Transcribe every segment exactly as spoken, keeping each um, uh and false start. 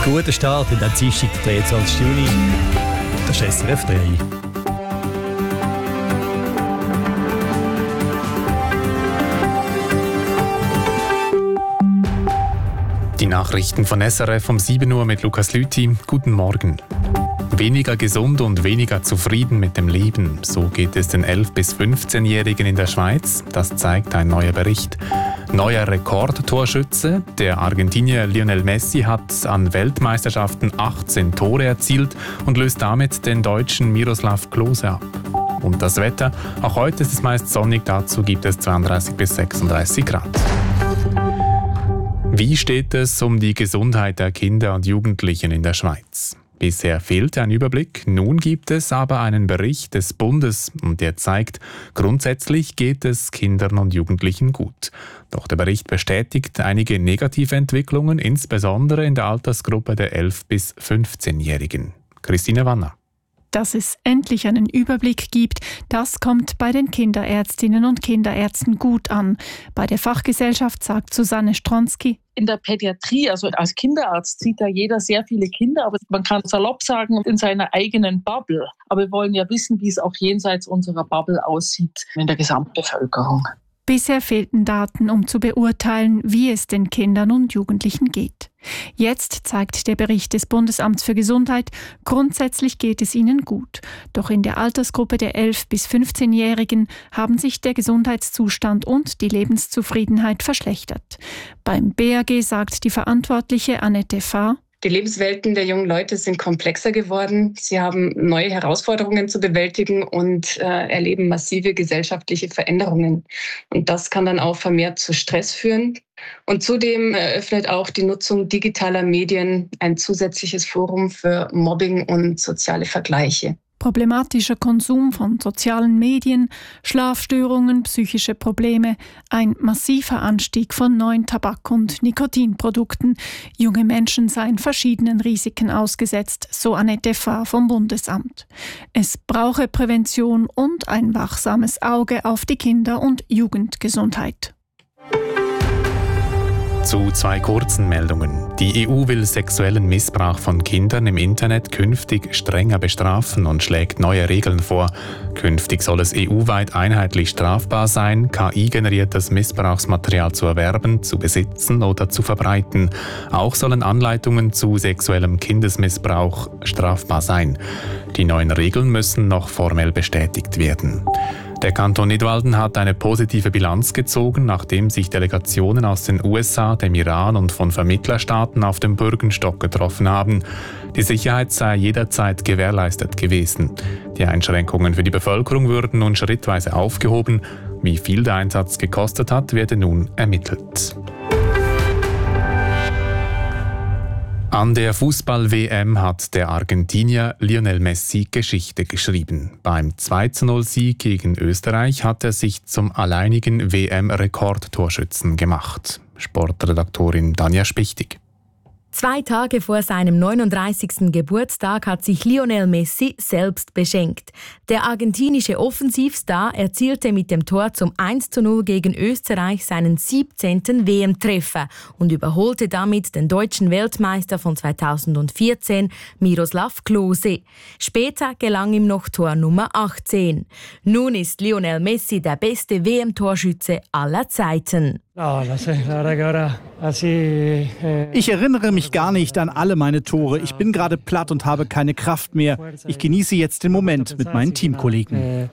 Guter Start in der Dienstag, der dreiundzwanzigsten Juni. Das ist S R F drei. Die Nachrichten von S R F um sieben Uhr mit Lukas Lüthi. Guten Morgen. Weniger gesund und weniger zufrieden mit dem Leben. So geht es den elf- bis fünfzehnjährigen in der Schweiz. Das zeigt ein neuer Bericht. Neuer Rekordtorschütze. Der Argentinier Lionel Messi hat an Weltmeisterschaften achtzehn Tore erzielt und löst damit den Deutschen Miroslav Klose ab. Und das Wetter. Auch heute ist es meist sonnig. Dazu gibt es zweiunddreißig bis sechsunddreißig Grad. Wie steht es um die Gesundheit der Kinder und Jugendlichen in der Schweiz? Bisher fehlte ein Überblick, nun gibt es aber einen Bericht des Bundes und der zeigt, grundsätzlich geht es Kindern und Jugendlichen gut. Doch der Bericht bestätigt einige negative Entwicklungen, insbesondere in der Altersgruppe der elf- bis fünfzehnjährigen. Christine Wanner. Dass es endlich einen Überblick gibt, das kommt bei den Kinderärztinnen und Kinderärzten gut an. Bei der Fachgesellschaft sagt Susanne Stronski: In der Pädiatrie, also als Kinderarzt, sieht da jeder sehr viele Kinder, aber man kann salopp sagen, in seiner eigenen Bubble. Aber wir wollen ja wissen, wie es auch jenseits unserer Bubble aussieht in der Gesamtbevölkerung. Bisher fehlten Daten, um zu beurteilen, wie es den Kindern und Jugendlichen geht. Jetzt zeigt der Bericht des Bundesamts für Gesundheit, grundsätzlich geht es ihnen gut. Doch in der Altersgruppe der elf- bis fünfzehnjährigen haben sich der Gesundheitszustand und die Lebenszufriedenheit verschlechtert. Beim B A G sagt die Verantwortliche Annette Fahr: Die Lebenswelten der jungen Leute sind komplexer geworden. Sie haben neue Herausforderungen zu bewältigen und äh, erleben massive gesellschaftliche Veränderungen. Und das kann dann auch vermehrt zu Stress führen. Und zudem eröffnet auch die Nutzung digitaler Medien ein zusätzliches Forum für Mobbing und soziale Vergleiche. Problematischer Konsum von sozialen Medien, Schlafstörungen, psychische Probleme, ein massiver Anstieg von neuen Tabak- und Nikotinprodukten. Junge Menschen seien verschiedenen Risiken ausgesetzt, so Annette Fahr vom Bundesamt. Es brauche Prävention und ein wachsames Auge auf die Kinder- und Jugendgesundheit. Zu zwei kurzen Meldungen. Die E U will sexuellen Missbrauch von Kindern im Internet künftig strenger bestrafen und schlägt neue Regeln vor. Künftig soll es E U-weit einheitlich strafbar sein, K I-generiertes Missbrauchsmaterial zu erwerben, zu besitzen oder zu verbreiten. Auch sollen Anleitungen zu sexuellem Kindesmissbrauch strafbar sein. Die neuen Regeln müssen noch formell bestätigt werden. Der Kanton Nidwalden hat eine positive Bilanz gezogen, nachdem sich Delegationen aus den U S A, dem Iran und von Vermittlerstaaten auf dem Bürgenstock getroffen haben. Die Sicherheit sei jederzeit gewährleistet gewesen. Die Einschränkungen für die Bevölkerung würden nun schrittweise aufgehoben. Wie viel der Einsatz gekostet hat, werde nun ermittelt. An der Fußball-W M hat der Argentinier Lionel Messi Geschichte geschrieben. Beim zwei zu null Sieg gegen Österreich hat er sich zum alleinigen W M-Rekordtorschützen gemacht. Sportredaktorin Danja Spichtig. Zwei Tage vor seinem neununddreißigsten Geburtstag hat sich Lionel Messi selbst beschenkt. Der argentinische Offensivstar erzielte mit dem Tor zum eins zu null gegen Österreich seinen siebzehnten W M-Treffer und überholte damit den deutschen Weltmeister von zweitausendvierzehn, Miroslav Klose. Später gelang ihm noch Tor Nummer achtzehn. Nun ist Lionel Messi der beste W M-Torschütze aller Zeiten. Ich erinnere mich gar nicht an alle meine Tore. Ich bin gerade platt und habe keine Kraft mehr. Ich genieße jetzt den Moment mit meinen Teamkollegen.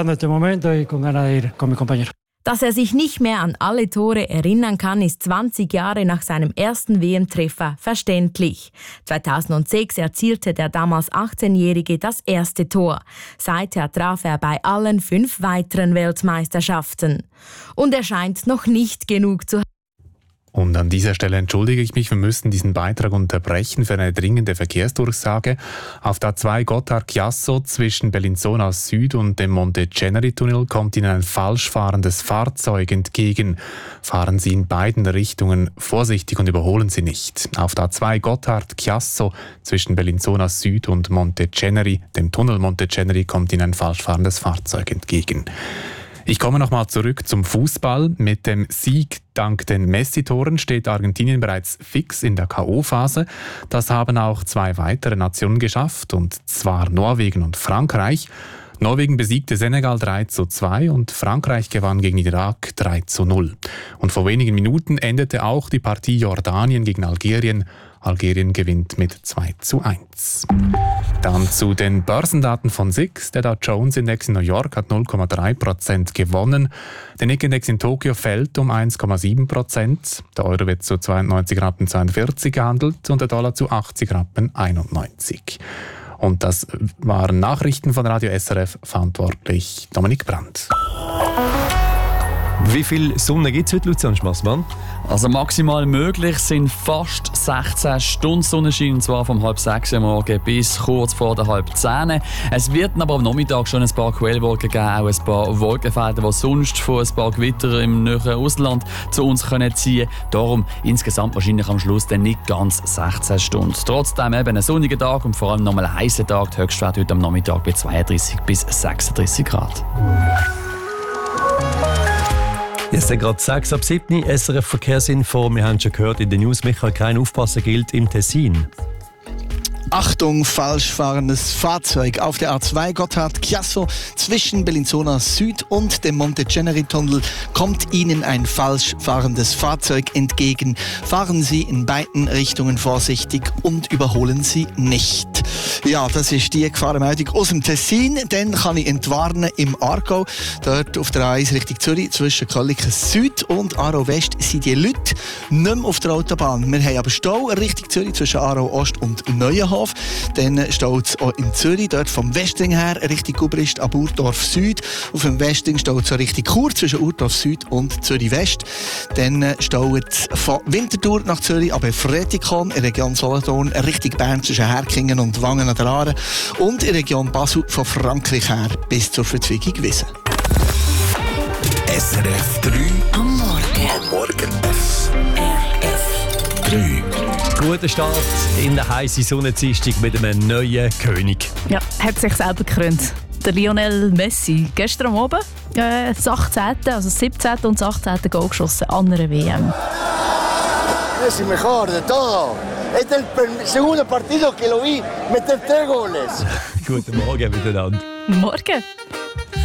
Dass er sich nicht mehr an alle Tore erinnern kann, ist zwanzig Jahre nach seinem ersten W M-Treffer verständlich. zweitausendsechs erzielte der damals achtzehnjährige das erste Tor. Seither traf er bei allen fünf weiteren Weltmeisterschaften. Und er scheint noch nicht genug zu haben. Und an dieser Stelle entschuldige ich mich, wir müssen diesen Beitrag unterbrechen für eine dringende Verkehrsdurchsage. Auf der A zwei Gotthard-Chiasso zwischen Bellinzona Süd und dem Monte Ceneri-Tunnel kommt Ihnen ein falsch fahrendes Fahrzeug entgegen. Fahren Sie in beiden Richtungen vorsichtig und überholen Sie nicht. Auf der A zwei Gotthard-Chiasso zwischen Bellinzona Süd und Monte Ceneri, dem Tunnel Monte Ceneri, kommt Ihnen ein falsch fahrendes Fahrzeug entgegen. Ich komme nochmal zurück zum Fußball. Mit dem Sieg dank den Messi-Toren steht Argentinien bereits fix in der K O-Phase. Das haben auch zwei weitere Nationen geschafft, und zwar Norwegen und Frankreich. Norwegen besiegte Senegal drei zu zwei und Frankreich gewann gegen Irak drei zu null. Und vor wenigen Minuten endete auch die Partie Jordanien gegen Algerien. Algerien gewinnt mit zwei zu eins. Dann zu den Börsendaten von S I X. Der Dow Jones Index in New York hat null Komma drei Prozent gewonnen. Der Nikkei-Index in Tokio fällt um eins Komma sieben Prozent. Der Euro wird zu zweiundneunzig Rappen zweiundvierzig gehandelt und der Dollar zu achtzig Rappen einundneunzig. Und das waren Nachrichten von Radio S R F, verantwortlich Dominik Brandt. Wie viel Sonne gibt es heute, Lucian Schmassmann? Also maximal möglich sind fast sechzehn Stunden Sonnenschein, und zwar vom halb sechs am Morgen bis kurz vor der halb zehn. Es wird aber am Nachmittag schon ein paar Quellwolken geben, auch ein paar Wolkenfelder, die sonst von ein paar Gewitter im näheren Ausland zu uns können ziehen. Darum insgesamt wahrscheinlich am Schluss dann nicht ganz sechzehn Stunden. Trotzdem eben ein sonniger Tag und vor allem nochmal ein heißer Tag. Die Höchstwerte heute am Nachmittag bei zweiunddreißig bis sechsunddreißig Grad. Jetzt sind gerade sechs ab sieben, S R F Verkehrsinfo. Wir haben schon gehört in den News, Michael Krein, aufpassen gilt im Tessin. Achtung, falsch fahrendes Fahrzeug auf der A zwei Gotthard-Chiasso zwischen Bellinzona Süd und dem Monte-Ceneri-Tunnel kommt Ihnen ein falsch fahrendes Fahrzeug entgegen. Fahren Sie in beiden Richtungen vorsichtig und überholen Sie nicht. Ja, das ist die Gefahrenmeldung aus dem Tessin. Dann kann ich entwarnen im Aargau. Dort auf der A eins Richtung Zürich zwischen Kölliken Süd und Aarau West sind die Leute nicht mehr auf der Autobahn. Wir haben aber Stau Richtung Zürich zwischen Aarau Ost und Neuenhof. Dann staut es auch in Zürich, dort vom Westring her Richtung Gubrist ab Urdorf Süd. Auf dem Westring staut es auch Richtung Chur zwischen Urdorf Süd und Zürich West. Dann staut es von Winterthur nach Zürich, aber Fretikon in der Region Solothurn Richtung Bern zwischen Herkingen und Wangen an der Aare. Und in der Region Basel von Frankreich her bis zur Verzweigung Wiesen. S R F drei am Morgen. Am Morgen S R F drei. Guter Start in der heißen Sonnenziehung mit einem neuen König. Ja, hat sich selber gekrönt. Der Lionel Messi. Gestern am Abend äh, das achtzehnte also das siebzehnte und das achtzehnte Goal geschossen an einer W M. Es ist mejor de todo. Es ist el segundo partido que lo vi meter tres goles. Guten Morgen miteinander. Morgen.